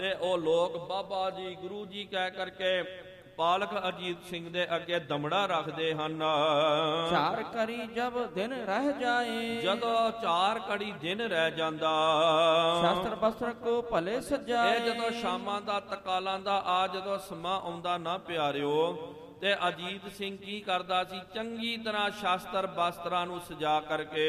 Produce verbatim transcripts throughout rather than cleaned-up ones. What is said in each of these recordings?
ਤੇ ਉਹ ਲੋਕ ਬਾਬਾ ਜੀ ਗੁਰੂ ਜੀ ਕਹਿ ਕਰਕੇ ਪਾਲਕ ਅਜੀਤ ਸਿੰਘ ਦੇ ਅੱਗੇ ਦਮੜਾ ਰੱਖਦੇ ਹਨ। ਚਾਰ ਕਰੀ ਜਬ ਦਿਨ ਰਹਿ ਜਾਏ, ਜਦੋਂ ਚਾਰ ਕੜੀ ਦਿਨ ਰਹਿ ਜਾਂਦਾ, ਸ਼ਾਸਤਰ ਬਸਤਰ ਕੋ ਭਲੇ ਸਜਾਏ। ਇਹ ਜਦੋਂ ਸ਼ਾਮਾਂ ਦਾ ਤਕਾਲਾਂ ਦਾ ਆ ਜਦੋਂ ਸਮਾਂ ਆਉਂਦਾ ਨਾ ਪਿਆਰਿਓ, ਤੇ ਅਜੀਤ ਸਿੰਘ ਕੀ ਕਰਦਾ ਸੀ, ਚੰਗੀ ਤਰ੍ਹਾਂ ਸ਼ਾਸਤਰ ਬਸਤਰਾਂ ਨੂੰ ਸਜਾ ਕਰਕੇ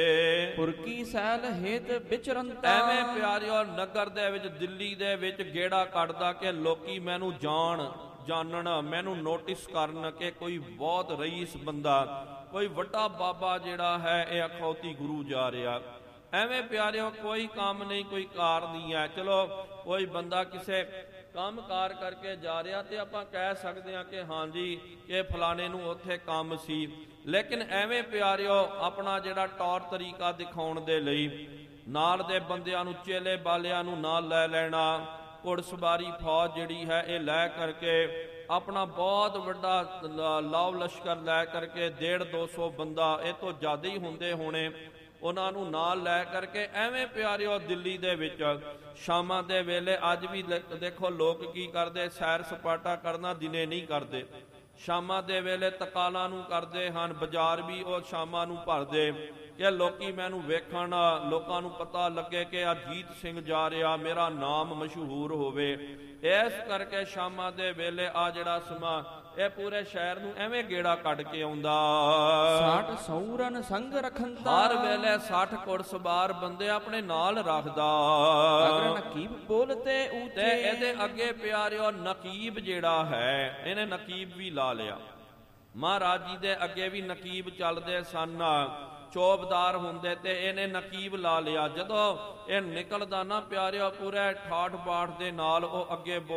ਪੁਰਕੀ ਸੈਲ ਹੇਤ ਵਿਚਰੰਤਾ। ਐਵੇਂ ਪਿਆਰਿਓ ਨਗਰ ਦੇ ਵਿੱਚ, ਦਿੱਲੀ ਦੇ ਵਿੱਚ ਗੇੜਾ ਕੱਢਦਾ ਕਿ ਲੋਕੀ ਮੈਨੂੰ ਜਾਣ ਜਾਣਨ, ਮੈਨੂੰ ਨੋਟਿਸ ਕਰਨ ਕਿ ਕੋਈ ਬਹੁਤ ਰਈਸ ਬੰਦਾ, ਕੋਈ ਵੱਡਾ ਬਾਬਾ ਜਿਹੜਾ ਹੈ ਇਹ ਅਖੌਤੀ ਗੁਰੂ ਜਾ ਰਿਹਾ। ਐਵੇਂ ਪਿਆਰਿਓ ਕੋਈ ਕੰਮ ਨਹੀਂ, ਕੋਈ ਕਾਰ ਨਹੀਂ ਹੈ। ਚਲੋ ਕੋਈ ਬੰਦਾ ਕਿਸੇ ਕੰਮ ਕਾਰ ਕਰਕੇ ਜਾ ਰਿਹਾ ਤੇ ਆਪਾਂ ਕਹਿ ਸਕਦੇ ਹਾਂ ਕਿ ਹਾਂਜੀ ਇਹ ਫਲਾਣੇ ਨੂੰ ਉੱਥੇ ਕੰਮ ਸੀ, ਲੇਕਿਨ ਐਵੇਂ ਪਿਆਰਿਓ ਆਪਣਾ ਜਿਹੜਾ ਤੌਰ ਤਰੀਕਾ ਦਿਖਾਉਣ ਦੇ ਲਈ ਨਾਲ ਦੇ ਬੰਦਿਆਂ ਨੂੰ, ਚੇਲੇ ਬਾਲਿਆਂ ਨੂੰ ਨਾਲ ਲੈ ਲੈਣਾ, ਘੁੜਸਵਾਰੀ ਫੌਜ ਜਿਹੜੀ ਹੈ ਇਹ ਲੈ ਕਰਕੇ ਆਪਣਾ ਬਹੁਤ ਵੱਡਾ ਲਾਵ ਲਸ਼ਕਰ ਲੈ ਕਰਕੇ ਡੇਢ ਦੋ ਸੌ ਬੰਦਾ, ਇਹ ਤੋਂ ਜ਼ਿਆਦਾ ਹੀ ਹੁੰਦੇ ਹੋਣੇ, ਉਹਨਾਂ ਨੂੰ ਨਾਲ ਲੈ ਕਰਕੇ ਐਵੇਂ ਪਿਆਰਿਓ ਦਿੱਲੀ ਦੇ ਵਿੱਚ ਸ਼ਾਮਾਂ ਦੇ ਵੇਲੇ ਅੱਜ ਵੀ ਦੇਖੋ ਲੋਕ ਕੀ ਕਰਦੇ, ਸੈਰ ਸਪਾਟਾ ਕਰਨਾ ਦਿਨੇ ਨਹੀਂ ਕਰਦੇ, ਸ਼ਾਮਾਂ ਦੇ ਵੇਲੇ ਤਕਾਲਾਂ ਨੂੰ ਕਰਦੇ ਹਨ। ਬਾਜ਼ਾਰ ਵੀ ਉਹ ਸ਼ਾਮਾਂ ਨੂੰ ਭਰਦੇ ਕਿ ਲੋਕੀ ਮੈਨੂੰ ਵੇਖਣ, ਲੋਕਾਂ ਨੂੰ ਪਤਾ ਲੱਗੇ ਕਿ ਅਜੀਤ ਸਿੰਘ ਜਾ ਰਿਹਾ, ਮੇਰਾ ਨਾਮ ਮਸ਼ਹੂਰ ਹੋਵੇ। ਇਸ ਕਰਕੇ ਸ਼ਾਮਾਂ ਦੇ ਵੇਲੇ ਆ ਜਿਹੜਾ ਸਮਾਂ ਇਹ ਪੂਰੇ ਸ਼ਹਿਰ ਨੂੰ ਐਵੇਂ ਗੇੜਾ ਕੱਢ ਕੇ ਆਉਂਦਾ। ਸਾਠ ਸੌਰਨ ਸੰਗ ਰਖੰਦਾ, ਹਰ ਵੇਲੇ ਸੱਠ ਘੁੜਸਵਾਰ ਬੰਦੇ ਆਪਣੇ ਨਾਲ ਰੱਖਦਾ। ਅਗਰ ਨਕੀਬ ਬੋਲਤੇ ਉੱਚੇ, ਤੇ ਇਹਦੇ ਅੱਗੇ ਪਿਆਰਿਓ ਨਕੀਬ ਜਿਹੜਾ ਹੈ, ਇਹਨੇ ਨਕੀਬ ਵੀ ਲਾ ਲਿਆ। ਮਹਾਰਾਜ ਜੀ ਦੇ ਅੱਗੇ ਵੀ ਨਕੀਬ ਚੱਲਦੇ ਸਨ, ਚੌਬਦਾਰ ਹੁੰਦੇ, ਤੇ ਇਹਨੇ ਨਕੀਬ ਲਾ ਲਿਆ। ਜਦੋਂ ਇਹ ਨਿਕਲਦਾ ਨਾ ਪਿਆਰਿਓ ਪੂਰੇ ਠਾਠ ਬਾਠ ਦੇ ਨਾਲ ਉਹ ਅੱਗੇ